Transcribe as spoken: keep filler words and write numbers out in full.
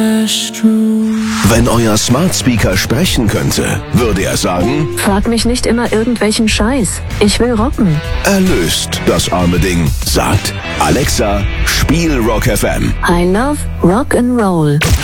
Wenn euer Smart Speaker sprechen könnte, würde er sagen: Frag mich nicht immer irgendwelchen Scheiß. Ich will rocken. Erlöst das arme Ding. Sagt: Alexa, spiel Rock F M. I love Rock and Roll.